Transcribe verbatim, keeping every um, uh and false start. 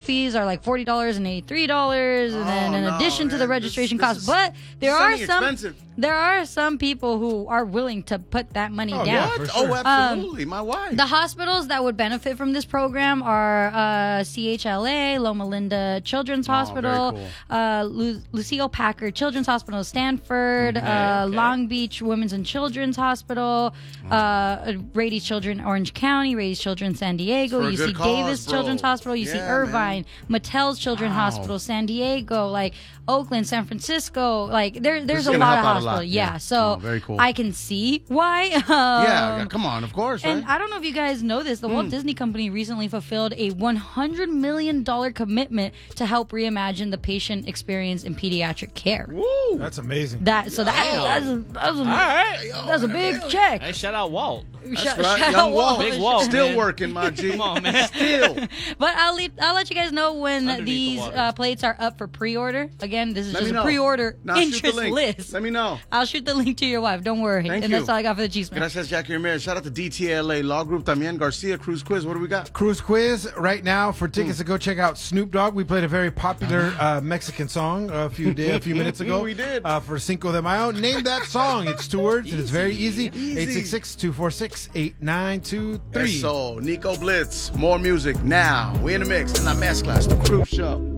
fees are like forty dollars and eighty-three dollars, and then Oh, in no, addition to man, the this- registration this costs. is But there are sounding some expensive. there are some people who are willing to put that money Oh, down. yeah, What? for sure. Oh, absolutely. My wife. The hospitals that would benefit from this program are uh, C H L A, Loma Linda Children's Hospital, very uh, Lu- Lucille Packard Children's Hospital, Stanford, uh, okay. Long Beach Women's and Children's Hospital, uh, Rady Children Orange County, Rady Children San Diego, For a U C good cause, Davis bro. Children's Hospital, U C Yeah, Irvine, Mattel's Children's Wow. Hospital, San Diego, like Oakland, San Francisco. Like there, there's is a gonna lot of help out a lot, hospitals. yeah. Yeah, so Oh, very cool. I can see why. Um, yeah, yeah, come on, of course, right? and I don't know if you guys know this. The Walt Disney Company recently fulfilled a one hundred million dollars commitment to help reimagine the patient experience in pediatric care. Woo! That's amazing. That so that, that's a, that's a, All right. that's a big check. Hey, shout out Walt. Sh- That's right, shout young out Walt. Big Walt, Still man. working, my G. Come on, man. Still. But I'll leave, I'll let you guys know when Underneath the these water. uh, plates are up for pre-order. Again, this is Let just me a know. pre-order Now, shoot the interest link. list. Let me know. I'll shoot the link to your wife. Don't worry. Thank and you. that's all I got for the Cheese Man. Gracias, Jackie Ramirez. Shout out to D T L A Law Group también. Garcia Cruz Quiz. What do we got? Cruise quiz right now for tickets to go check out Snoop Dogg. We played a very popular uh, Mexican song a few day, a few minutes ago. We did. uh, for Cinco de Mayo. Name that song. It's two words and it's very easy. eight six six, two four six, eight nine two three. So, Nico Blitz. More music now. We in the mix in La Mezcla. It's the Crew Show.